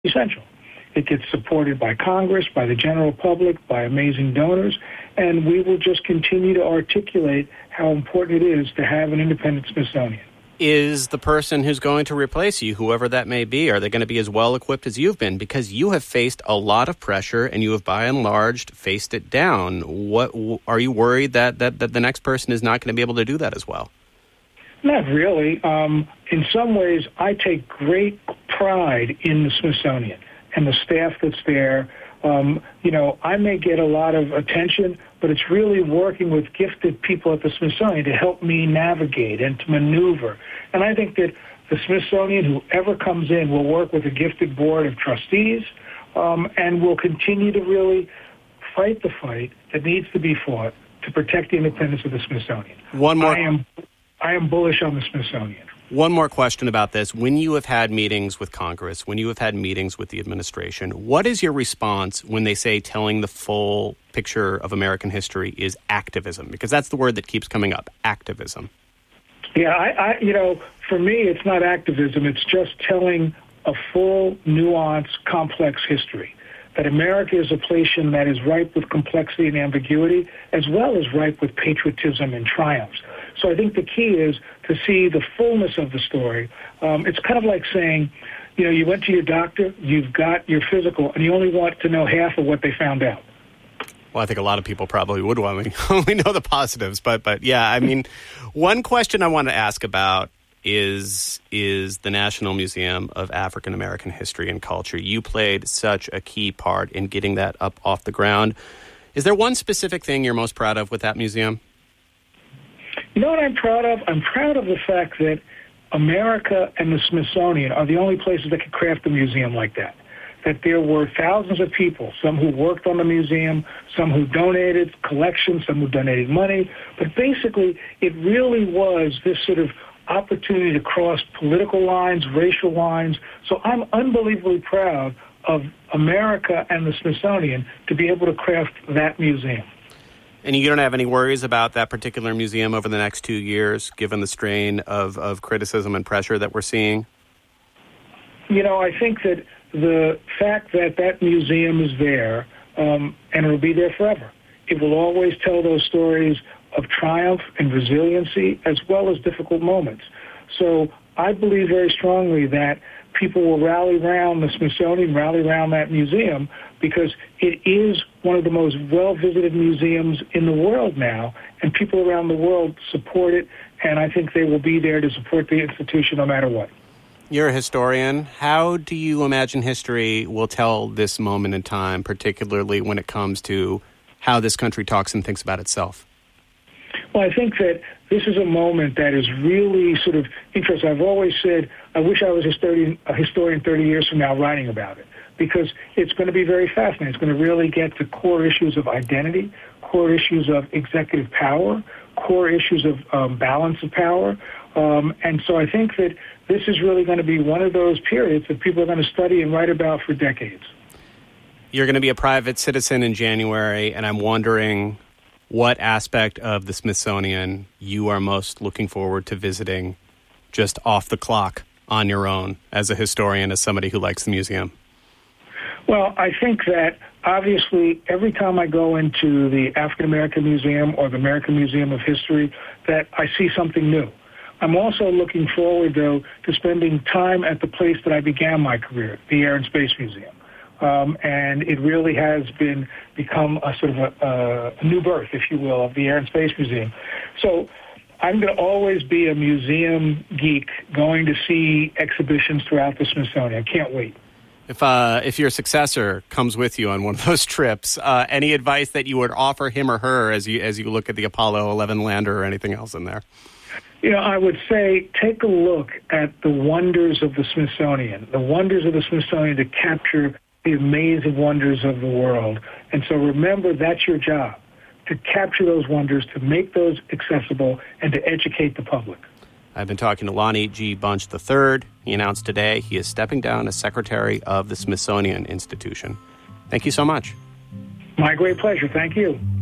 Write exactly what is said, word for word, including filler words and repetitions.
essential. It gets supported by Congress, by the general public, by amazing donors, and we will just continue to articulate how important it is to have an independent Smithsonian. Is the person who's going to replace you, whoever that may be, are they going to be as well equipped as you've been? Because you have faced a lot of pressure and you have by and large faced it down. What are you worried that, that, that the next person is not going to be able to do that as well? Not really. Um, in some ways, I take great pride in the Smithsonian and the staff that's there. Um, you know, I may get a lot of attention, but it's really working with gifted people at the Smithsonian to help me navigate and to maneuver. And I think that the Smithsonian, whoever comes in, will work with a gifted board of trustees um, and will continue to really fight the fight that needs to be fought to protect the independence of the Smithsonian. One more. I am, I am bullish on the Smithsonian. One more question about this. When you have had meetings with Congress, when you have had meetings with the administration, what is your response when they say telling the full picture of American history is activism? Because that's the word that keeps coming up, activism. Yeah, I, I you know, for me, it's not activism. It's just telling a full, nuanced, complex history. That America is a nation that is ripe with complexity and ambiguity, as well as ripe with patriotism and triumphs. So I think the key is to see the fullness of the story. Um, it's kind of like saying, you know, you went to your doctor, you've got your physical, and you only want to know half of what they found out. Well, I think a lot of people probably would want to only know the positives. But, but yeah, I mean, one question I want to ask about is is the National Museum of African American History and Culture. You played such a key part in getting that up off the ground. Is there one specific thing you're most proud of with that museum? You know what I'm proud of? I'm proud of the fact that America and the Smithsonian are the only places that could craft a museum like that. That there were thousands of people, some who worked on the museum, some who donated collections, some who donated money. But basically, it really was this sort of opportunity to cross political lines, racial lines. So I'm unbelievably proud of America and the Smithsonian to be able to craft that museum. And you don't have any worries about that particular museum over the next two years, given the strain of, of criticism and pressure that we're seeing? You know, I think that the fact that that museum is there, um, and it'll be there forever, it will always tell those stories of triumph and resiliency as well as difficult moments. So I believe very strongly that people will rally around the Smithsonian, rally around that museum, because it is one of the most well-visited museums in the world now, and people around the world support it, and I think they will be there to support the institution no matter what. You're a historian. How do you imagine history will tell this moment in time, particularly when it comes to how this country talks and thinks about itself? Well, I think that this is a moment that is really sort of interesting. I've always said, I wish I was a historian, a historian thirty years from now writing about it, because it's going to be very fascinating. It's going to really get to core issues of identity, core issues of executive power, core issues of um, balance of power. Um, and so I think that this is really going to be one of those periods that people are going to study and write about for decades. You're going to be a private citizen in January, and I'm wondering what aspect of the Smithsonian you are most looking forward to visiting just off the clock on your own as a historian, as somebody who likes the museum? Well, I think that obviously every time I go into the African American Museum or the American Museum of History, that I see something new. I'm also looking forward, though, to spending time at the place that I began my career, the Air and Space Museum. Um, and it really has been become a sort of a, a new birth, if you will, of the Air and Space Museum. So I'm going to always be a museum geek going to see exhibitions throughout the Smithsonian. I can't wait. If uh, if your successor comes with you on one of those trips, uh, any advice that you would offer him or her as you as you look at the Apollo eleven lander or anything else in there? You know, I would say take a look at the wonders of the Smithsonian, the wonders of the Smithsonian to capture the amazing wonders of the world. And so remember, that's your job, to capture those wonders, to make those accessible, and to educate the public. I've been talking to Lonnie G. Bunch the third. He announced today he is stepping down as secretary of the Smithsonian Institution. Thank you so much. My great pleasure. Thank you.